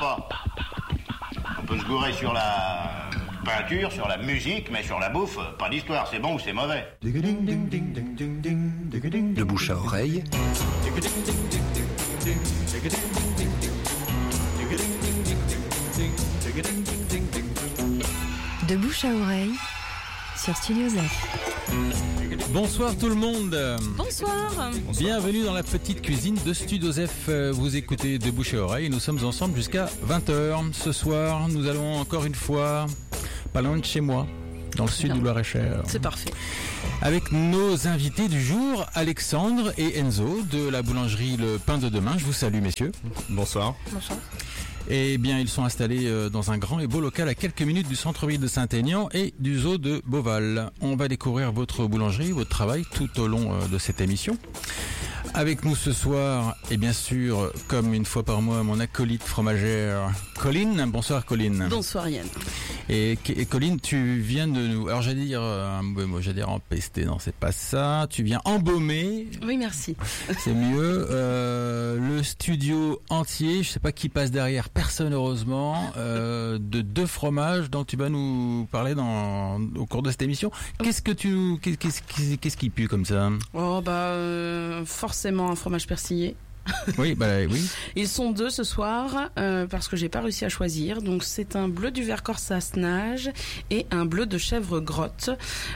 On peut se gourer sur la peinture, sur la musique, mais sur la bouffe, pas d'histoire, c'est bon ou c'est mauvais. De bouche à oreille. De bouche à oreille sur Studio Zef. Bonsoir tout le monde. Bonsoir. Bienvenue dans la petite cuisine de Studio Zef. Vous écoutez De bouche à oreille et nous sommes ensemble jusqu'à 20h. Ce soir, nous allons encore une fois pas loin de chez moi, dans le sud du Loir-et-Cher. C'est parfait. Avec nos invités du jour, Alexandre et Enzo de la boulangerie Le Pain de Demain. Je vous salue messieurs. Bonsoir. Bonsoir. Eh bien, ils sont installés dans un grand et beau local à quelques minutes du centre-ville de Saint-Aignan et du zoo de Beauval. On va découvrir votre boulangerie, votre travail tout au long de cette émission. Avec nous ce soir, et bien sûr, comme une fois par mois, mon acolyte fromagère, Colline. Bonsoir Colline. Bonsoir Yann. Et Colline, tu viens de nous... Alors j'allais dire empester, non c'est pas ça. Tu viens embaumer. Oui, merci. C'est mieux. Le studio entier, je sais pas qui passe derrière, personne heureusement, de 2 fromages dont tu vas nous parler au cours de cette émission. Qu'est-ce qui pue comme ça? Oh forcément un fromage persillé. Oui, oui. Ils sont 2 ce soir parce que j'ai pas réussi à choisir. Donc c'est un bleu du Vercors Sassenage et un bleu de chèvre grotte.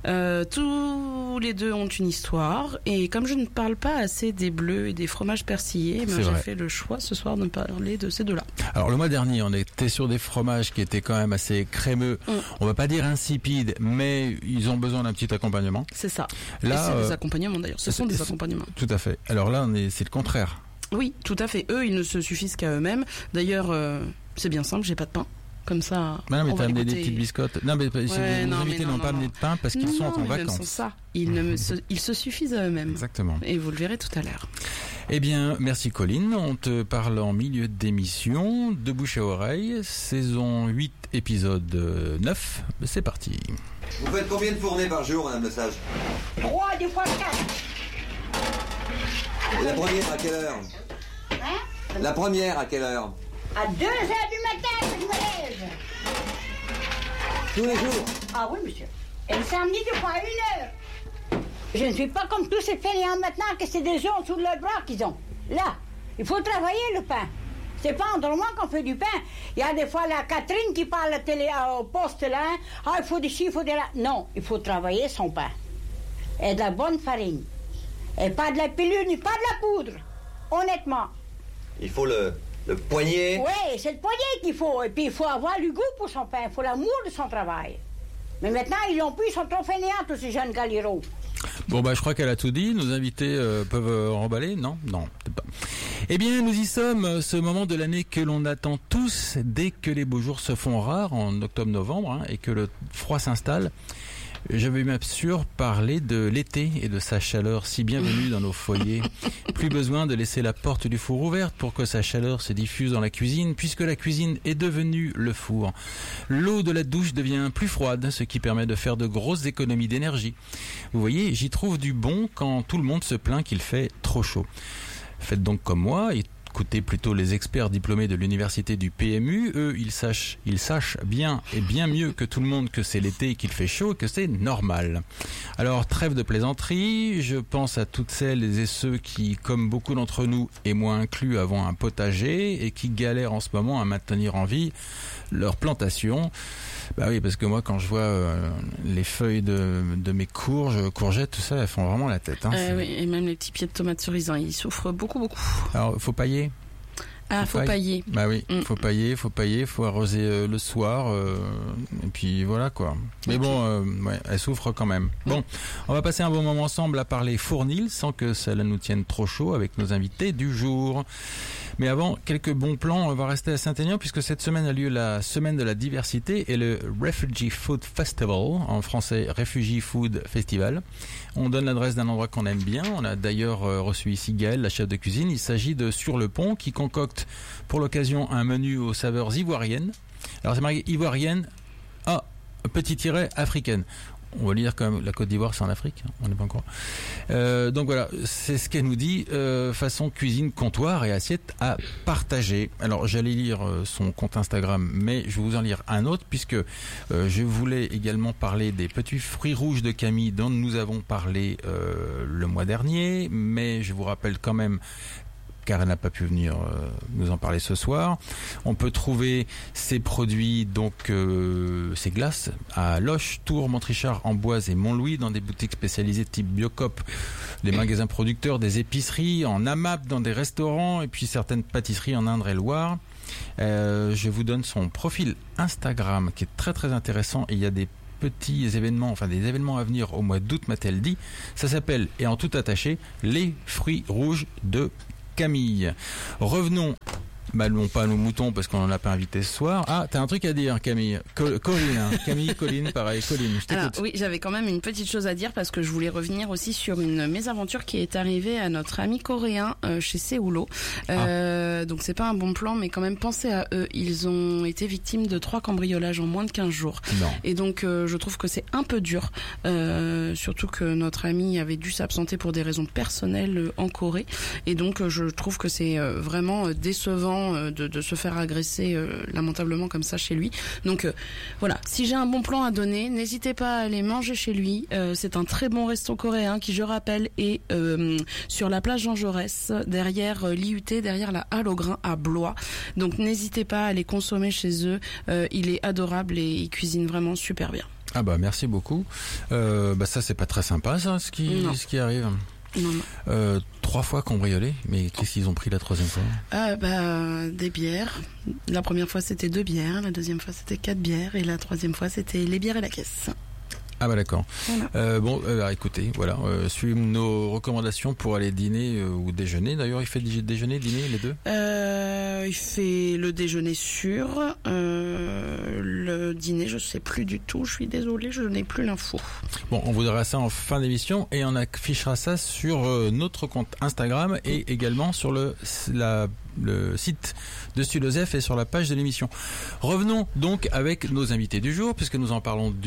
Tous les 2 ont une histoire et comme je ne parle pas assez des bleus et des fromages persillés, j'ai fait le choix ce soir de parler de ces 2-là. Alors le mois dernier, on était sur des fromages qui étaient quand même assez crémeux. On va pas dire insipides, mais ils ont besoin d'un petit accompagnement. C'est ça. Là, et c'est des accompagnements d'ailleurs. Ce sont des accompagnements. Tout à fait. Alors là, c'est le contraire. Oui, tout à fait. Eux, ils ne se suffisent qu'à eux-mêmes. D'ailleurs, c'est bien simple, j'ai pas de pain. Comme ça. Non, mais t'as amené des petites biscottes. Non, mais vos invités n'ont pas amené de pain parce qu'ils sont en vacances. Ils sont ça. Ils se suffisent à eux-mêmes. Exactement. Et vous le verrez tout à l'heure. Eh bien, merci Colline. On te parle en milieu d'émission, de bouche à oreille, saison 8, épisode 9. C'est parti. Vous faites combien de fournées par jour, madame Le Sage? 3, des fois 4. Et la première à quelle heure? Hein? La première à quelle heure? À 2h du matin que je me lève. Tous les jours? Ah oui, monsieur. Et le samedi, des fois à 1h. Je ne suis pas comme tous ces fainéants maintenant que c'est des gens sous le bras qu'ils ont. Là, il faut travailler le pain. C'est pas en dormant qu'on fait du pain. Il y a des fois la Catherine qui parle à la télé, au poste là. Ah, il faut des chiffres, il faut des... Non, il faut travailler son pain. Et de la bonne farine. Et pas de la pilule, ni pas de la poudre. Honnêtement. Il faut le poignet. Oui, c'est le poignet qu'il faut. Et puis il faut avoir du goût pour son pain. Il faut l'amour de son travail. Mais maintenant, ils l'ont plus, ils sont trop fainéants, tous ces jeunes galiros. Bon, je crois qu'elle a tout dit. Nos invités peuvent remballer. Non, peut-être pas. Eh bien, nous y sommes. Ce moment de l'année que l'on attend tous dès que les beaux jours se font rares, en octobre-novembre, et que le froid s'installe. Je vais bien sûr parler de l'été et de sa chaleur si bienvenue dans nos foyers. Plus besoin de laisser la porte du four ouverte pour que sa chaleur se diffuse dans la cuisine, puisque la cuisine est devenue le four. L'eau de la douche devient plus froide, ce qui permet de faire de grosses économies d'énergie. Vous voyez, j'y trouve du bon quand tout le monde se plaint qu'il fait trop chaud. Faites donc comme moi, écoutez plutôt les experts diplômés de l'université du PMU. Eux, ils sachent bien et bien mieux que tout le monde que c'est l'été et qu'il fait chaud et que c'est normal. Alors, trêve de plaisanterie, je pense à toutes celles et ceux qui, comme beaucoup d'entre nous, et moi inclus, avons un potager et qui galèrent en ce moment à maintenir en vie leur plantation. Bah oui, parce que moi, quand je vois les feuilles de mes courgettes, tout ça, elles font vraiment la tête. Oui, et même les petits pieds de tomates cerises, ils souffrent beaucoup. Alors, faut pailler. Faut pailler. Bah oui, faut pailler, faut arroser le soir, et puis voilà quoi. Mais bon, elle souffre quand même. Bon, on va passer un bon moment ensemble à parler fournil sans que cela nous tienne trop chaud avec nos invités du jour. Mais avant, quelques bons plans, on va rester à Saint-Aignan puisque cette semaine a lieu la semaine de la diversité et le Refugee Food Festival, en français Refugee Food Festival. On donne l'adresse d'un endroit qu'on aime bien. On a d'ailleurs reçu ici Gaëlle, la chef de cuisine. Il s'agit de Sur le Pont qui concocte pour l'occasion un menu aux saveurs ivoiriennes. Alors c'est marqué ivoirienne, petit tiret africaine. On va lire quand même, la Côte d'Ivoire c'est en Afrique, on n'est pas encore. Donc voilà, c'est ce qu'elle nous dit, façon cuisine, comptoir et assiette à partager. Alors j'allais lire son compte Instagram, mais je vais vous en lire un autre puisque je voulais également parler des petits fruits rouges de Camille dont nous avons parlé le mois dernier, mais je vous rappelle quand même, car elle n'a pas pu venir nous en parler ce soir. On peut trouver ces produits, donc ces glaces, à Loches, Tours, Montrichard, Amboise et Montlouis, dans des boutiques spécialisées type Biocop, des magasins producteurs, des épiceries, en AMAP, dans des restaurants, et puis certaines pâtisseries en Indre-et-Loire. Je vous donne son profil Instagram, qui est très très intéressant, et il y a des petits événements, enfin des événements à venir au mois d'août, m'a-t-elle dit. Ça s'appelle, et en tout attaché, les fruits rouges de Camille. Revenons, non pas à nos moutons parce qu'on n'en a pas invité ce soir. Ah, t'as un truc à dire, Camille. Colline, hein. Camille, Colline, pareil. Colline, je t'écoute. Alors oui, j'avais quand même une petite chose à dire parce que je voulais revenir aussi sur une mésaventure qui est arrivée à notre ami coréen chez Séoulo. Donc c'est pas un bon plan, mais quand même pensez à eux. Ils ont été victimes de 3 cambriolages en moins de 15 jours. Non. Et donc je trouve que c'est un peu dur, surtout que notre ami avait dû s'absenter pour des raisons personnelles en Corée. Et donc je trouve que c'est vraiment décevant de se faire agresser lamentablement comme ça chez lui. Donc voilà, si j'ai un bon plan à donner, n'hésitez pas à aller manger chez lui. C'est un très bon resto coréen qui, je rappelle, est sur la place Jean Jaurès, derrière l'IUT, derrière la Halle au Grain à Blois. Donc n'hésitez pas à aller consommer chez eux. Il est adorable et il cuisine vraiment super bien. Ah bah merci beaucoup. Ça c'est pas très sympa ça, ce qui arrive. Non. 3 fois cambriolé, mais qu'est-ce qu'ils ont pris la 3e fois? Des bières. La première fois c'était 2 bières, la deuxième fois c'était 4 bières et la 3e fois c'était les bières et la caisse. Ah bah d'accord. Voilà. Écoutez, voilà, suivez nos recommandations pour aller dîner ou déjeuner. D'ailleurs, il fait déjeuner, dîner, les deux. Il fait le déjeuner sûr, le dîner, je sais plus du tout. Je suis désolée, je n'ai plus l'info. Bon, on vous donnera ça en fin d'émission et on affichera ça sur notre compte Instagram et également sur le site de Studio F et sur la page de l'émission. Revenons donc avec nos invités du jour, puisque nous en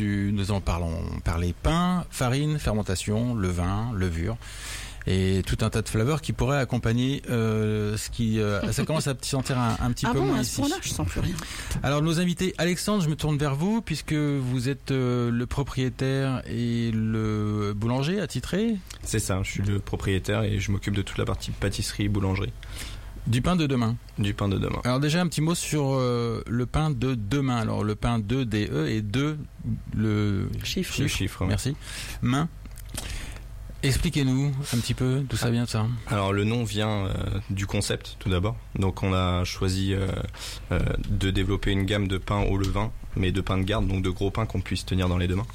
parlé pain, farine, fermentation, levain, levure et tout un tas de flaveurs qui pourraient accompagner ça commence à sentir un petit peu moins ici. Ah bon, à ce moment-là, je sens plus rien. Alors nos invités, Alexandre, je me tourne vers vous puisque vous êtes le propriétaire et le boulanger attitré. C'est ça, je suis le propriétaire et je m'occupe de toute la partie pâtisserie, boulangerie. Du pain de demain. Du pain de demain. Alors déjà un petit mot sur le pain de demain. Alors le pain de DE et de le chiffre. Le chiffre. Merci. Main. Expliquez-nous un petit peu d'où ça vient ça. Alors le nom vient du concept tout d'abord. Donc on a choisi de développer une gamme de pains au levain, mais de pain de garde, donc de gros pains qu'on puisse tenir dans les 2 mains.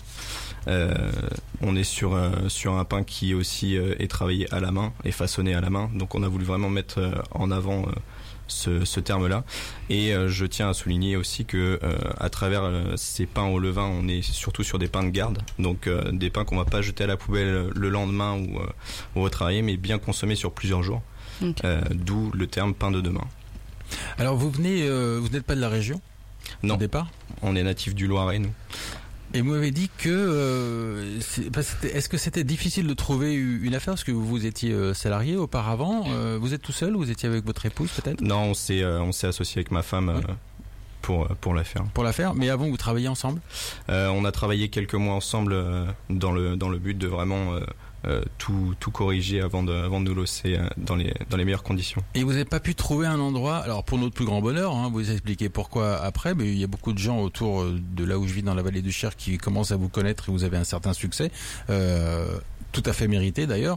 On est sur un pain qui aussi est travaillé à la main et façonné à la main, donc on a voulu vraiment mettre en avant ce terme-là. Et je tiens à souligner aussi que à travers ces pains au levain, on est surtout sur des pains de garde, donc des pains qu'on va pas jeter à la poubelle le lendemain ou retravailler, mais bien consommer sur plusieurs jours. Okay. D'où le terme pain de demain. Alors vous n'êtes pas de la région? Non. Au départ, on est natif du Loiret, nous. Et vous m'avez dit que est-ce que c'était difficile de trouver une affaire parce que vous étiez salarié auparavant? Vous êtes tout seul ou vous étiez avec votre épouse peut-être? Non, on s'est associé avec ma femme pour la faire. Pour la faire, mais avant vous travailliez ensemble? On a travaillé quelques mois ensemble dans le but de vraiment tout corriger avant de nous lancer dans les meilleures conditions. Et vous n'avez pas pu trouver un endroit, alors pour notre plus grand bonheur, vous expliquez pourquoi après, mais il y a beaucoup de gens autour de là où je vis dans la vallée du Cher qui commencent à vous connaître et vous avez un certain succès, tout à fait mérité d'ailleurs.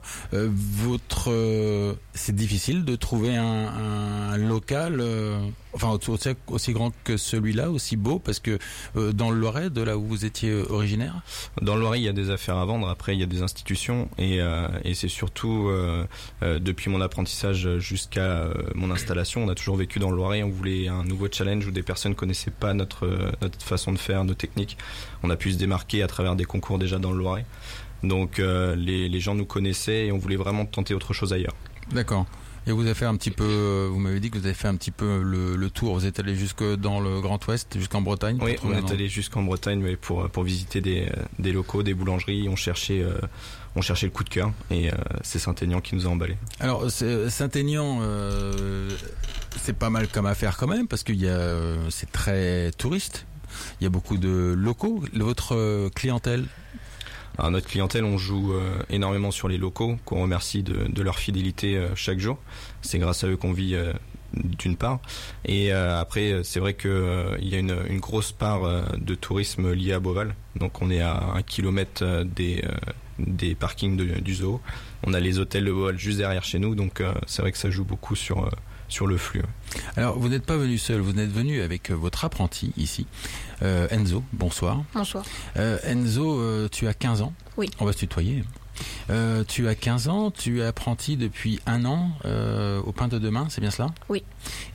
C'est difficile de trouver un local aussi grand que celui-là, aussi beau, parce que dans le Loiret, de là où vous étiez originaire? Dans le Loiret, il y a des affaires à vendre, après il y a des institutions et c'est surtout depuis mon apprentissage jusqu'à mon installation, on a toujours vécu dans le Loiret, on voulait un nouveau challenge où des personnes connaissaient pas notre façon de faire, nos techniques. On a pu se démarquer à travers des concours déjà dans le Loiret. Donc les gens nous connaissaient et on voulait vraiment tenter autre chose ailleurs. D'accord. Et vous avez fait un petit peu, vous m'avez dit que vous avez fait un petit peu le tour. Vous êtes allé jusque dans le Grand Ouest, jusqu'en Bretagne. Oui, on est allé jusqu'en Bretagne pour visiter des locaux, des boulangeries. On cherchait le coup de cœur et c'est Saint-Aignan qui nous a emballés. Alors Saint-Aignan, c'est pas mal comme affaire quand même parce qu'il c'est très touriste. Il y a beaucoup de locaux. Votre clientèle? Alors, notre clientèle, on joue énormément sur les locaux, qu'on remercie de leur fidélité chaque jour. C'est grâce à eux qu'on vit d'une part. Et après, c'est vrai qu'il y a une grosse part de tourisme lié à Beauval. Donc on est à 1 kilomètre des parkings du zoo. On a les hôtels de Beauval juste derrière chez nous. Donc c'est vrai que ça joue beaucoup sur le flux. Alors, vous n'êtes pas venu seul, vous êtes venu avec votre apprenti ici, Enzo. Bonsoir. Bonsoir. Enzo, tu as 15 ans. Oui. On va se tutoyer. Tu as 15 ans, tu es apprenti depuis 1 an au Pain de Demain, c'est bien cela? Oui.